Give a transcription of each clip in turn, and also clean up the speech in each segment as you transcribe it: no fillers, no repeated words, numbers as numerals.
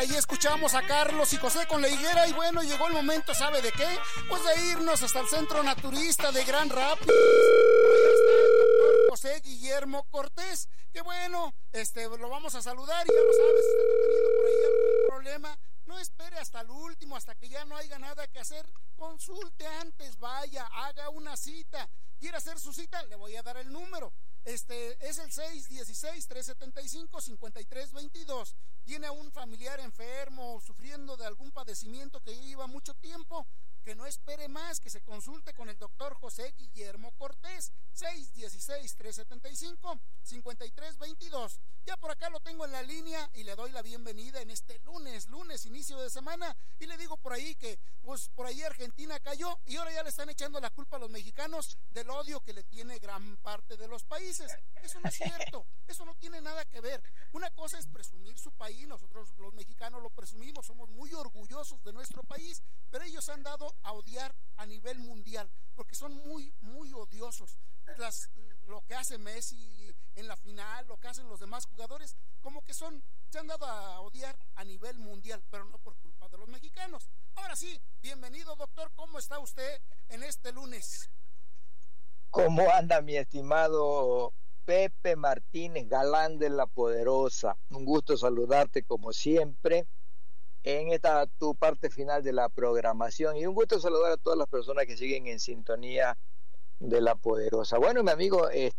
Ahí escuchamos a Carlos y José con La Higuera y bueno, llegó el momento, ¿sabe de qué? Pues de irnos hasta el Centro Naturista de Gran Rapids. Ahí está el doctor José Guillermo Cortés, que bueno, lo vamos a saludar y ya lo sabes, si usted está teniendo por ahí algún problema, no espere hasta el último, hasta que ya no haya nada que hacer, consulte antes, vaya, haga una cita. ¿Quiere hacer su cita? Le voy a dar el número. Es el 616-375-5322. Tiene a un familiar enfermo o sufriendo de algún padecimiento que lleva mucho tiempo, que no espere más, que se consulte con el doctor José Guillermo Cortés. 616-375-5322. Ya por acá lo tengo en la línea y le doy la bienvenida en este lunes, inicio de semana, y le digo por ahí que pues por ahí Argentina cayó y ahora ya le están echando la culpa a los mexicanos del odio que le tiene gran parte de los países. Eso no es cierto, eso no tiene nada que ver. Una cosa es presumir su país, nosotros los mexicanos lo presumimos, somos muy orgullosos de nuestro país, pero ellos han dado a odiar a nivel mundial, porque son muy, muy odiosos. Lo que hace Messi en la final, lo que hacen los demás jugadores, como que se han dado a odiar a nivel mundial, pero no por culpa de los mexicanos. Ahora sí, bienvenido doctor, ¿cómo está usted en este lunes? ¿Cómo anda mi estimado Pepe Martínez, galán de La Poderosa? Un gusto saludarte como siempre en esta tu parte final de la programación y un gusto saludar a todas las personas que siguen en sintonía de La Poderosa. Bueno, mi amigo, hay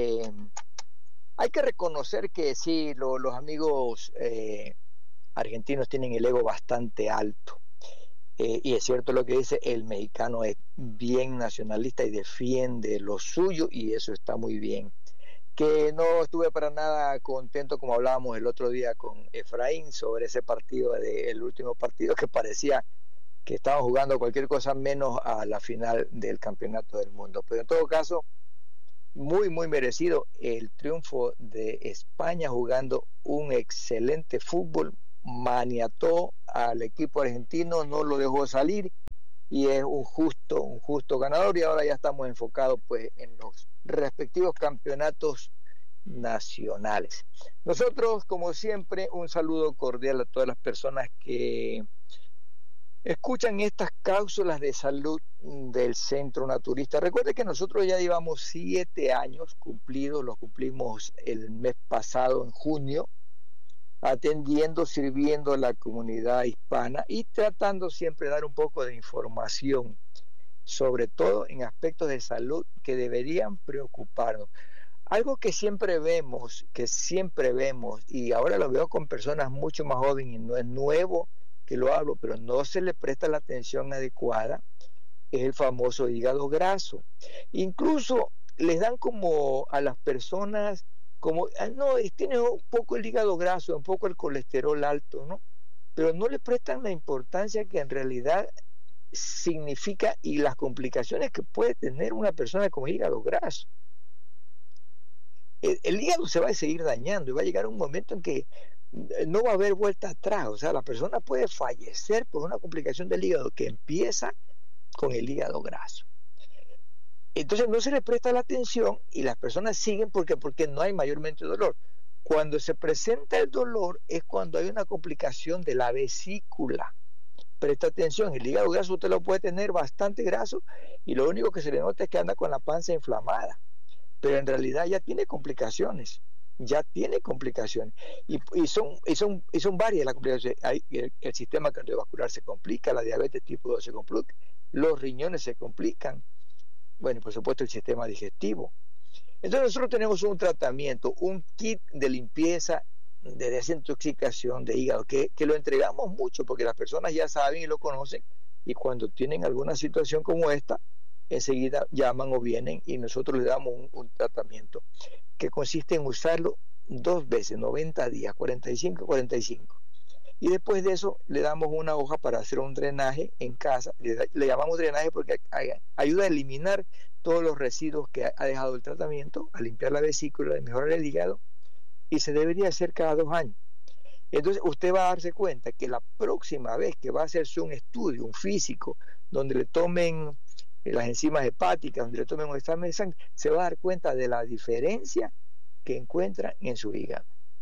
que reconocer que sí, los amigos argentinos tienen el ego bastante alto. Y es cierto lo que dice, el mexicano es bien nacionalista y defiende lo suyo y eso está muy bien. Que no estuve para nada contento, como hablábamos el otro día con Efraín sobre ese partido, el último partido, que parecía que estaban jugando cualquier cosa menos a la final del campeonato del mundo. Pero en todo caso, muy, muy merecido el triunfo de España jugando un excelente fútbol, maniató al equipo argentino, no lo dejó salir y es un justo ganador y ahora ya estamos enfocados pues en los respectivos campeonatos nacionales. Nosotros, como siempre, un saludo cordial a todas las personas que escuchan estas cápsulas de salud del Centro Naturista. Recuerde que nosotros ya llevamos 7 años cumplidos, los cumplimos el mes pasado en junio, atendiendo, sirviendo a la comunidad hispana y tratando siempre de dar un poco de información, sobre todo en aspectos de salud que deberían preocuparnos. Algo que siempre vemos, y ahora lo veo con personas mucho más jóvenes, y no es nuevo que lo hablo, pero no se le presta la atención adecuada, es el famoso hígado graso. Incluso les dan como a las personas, como, no, tiene un poco el hígado graso, un poco el colesterol alto, ¿no? Pero no le prestan la importancia que en realidad significa y las complicaciones que puede tener una persona con hígado graso. El hígado se va a seguir dañando y va a llegar un momento en que no va a haber vuelta atrás, o sea, la persona puede fallecer por una complicación del hígado que empieza con el hígado graso. Entonces no se le presta la atención y las personas siguen porque no hay mayormente dolor. Cuando se presenta el dolor es cuando hay una complicación de la vesícula. Presta atención, el hígado graso usted lo puede tener bastante graso y lo único que se le nota es que anda con la panza inflamada, pero en realidad ya tiene complicaciones. Y son varias las complicaciones. El sistema cardiovascular se complica, la diabetes tipo 2 se complica, los riñones se complican, bueno, por supuesto el sistema digestivo. Entonces nosotros tenemos un tratamiento, un kit de limpieza, de desintoxicación de hígado, que lo entregamos mucho porque las personas ya saben y lo conocen, y cuando tienen alguna situación como esta, enseguida llaman o vienen y nosotros les damos un tratamiento que consiste en usarlo 2 veces, 90 días, 45. Y después de eso le damos una hoja para hacer un drenaje en casa. Le llamamos drenaje porque ayuda a eliminar todos los residuos que ha dejado el tratamiento, a limpiar la vesícula, a mejorar el hígado, y se debería hacer cada 2 años. Entonces usted va a darse cuenta que la próxima vez que va a hacerse un estudio, un físico, donde le tomen las enzimas hepáticas, donde le tomen un examen de sangre, se va a dar cuenta de la diferencia que encuentra en su hígado.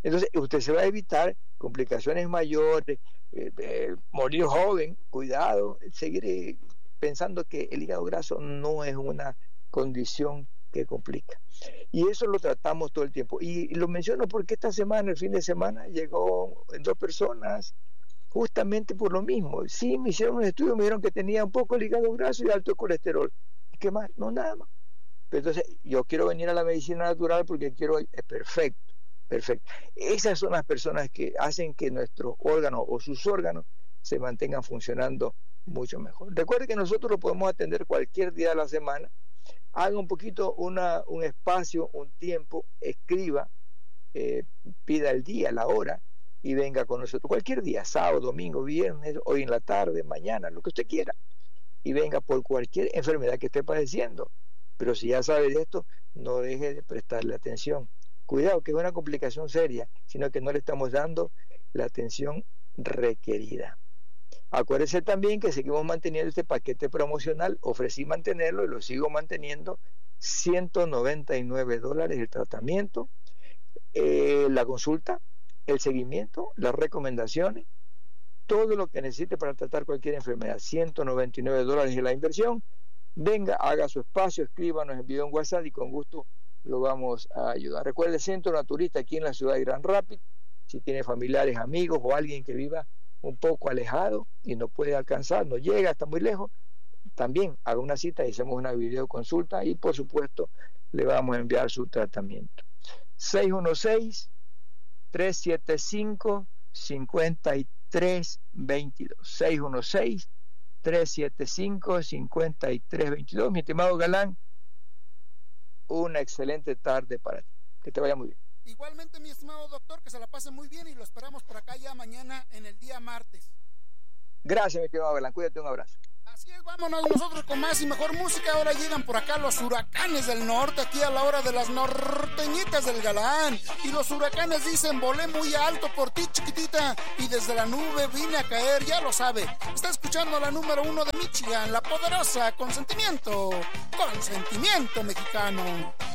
Entonces usted se va a evitar complicaciones mayores, morir joven, cuidado, seguir pensando que el hígado graso no es una condición que complica. Y eso lo tratamos todo el tiempo. Y lo menciono porque esta semana, el fin de semana, llegó 2 personas justamente por lo mismo. Sí, me hicieron un estudio, me dijeron que tenía un poco el hígado graso y alto colesterol. ¿Qué más? No, nada más. Pero entonces, yo quiero venir a la medicina natural porque quiero, perfecto. Esas son las personas que hacen que nuestros órganos o sus órganos se mantengan funcionando mucho mejor. Recuerde que nosotros lo podemos atender cualquier día de la semana. Haga un poquito un espacio, un tiempo, escriba, pida el día, la hora y venga con nosotros cualquier día, sábado, domingo, viernes, hoy en la tarde, mañana, lo que usted quiera, y venga por cualquier enfermedad que esté padeciendo. Pero si ya sabe de esto, no deje de prestarle atención. Cuidado, que es una complicación seria, sino que no le estamos dando la atención requerida. Acuérdense también que seguimos manteniendo este paquete promocional, ofrecí mantenerlo y lo sigo manteniendo, $199 el tratamiento, la consulta, el seguimiento, las recomendaciones, todo lo que necesite para tratar cualquier enfermedad, $199 es la inversión. Venga, haga su espacio, escríbanos, envíe un WhatsApp y con gusto lo vamos a ayudar. Recuerde, Centro Naturista aquí en la ciudad de Grand Rapids. Si tiene familiares, amigos o alguien que viva un poco alejado y no puede alcanzar, no llega, está muy lejos, también haga una cita y hacemos una videoconsulta y por supuesto le vamos a enviar su tratamiento. 616-375-5322. 616-375-5322. Mi estimado Galán, una excelente tarde para ti. Que te vaya muy bien. Igualmente, mi estimado doctor, que se la pase muy bien y lo esperamos por acá ya mañana en el día martes. Gracias, mi estimado Galán. Cuídate, un abrazo. Así es, vámonos nosotros con más y mejor música. Ahora llegan por acá los huracanes del norte, aquí a la hora de las norteñitas del Galán. Y los huracanes dicen, volé muy alto por ti, chiquitita, y desde la nube vine a caer, ya lo sabe. Está escuchando la número 1 de Michigan, la poderosa Consentimiento mexicano.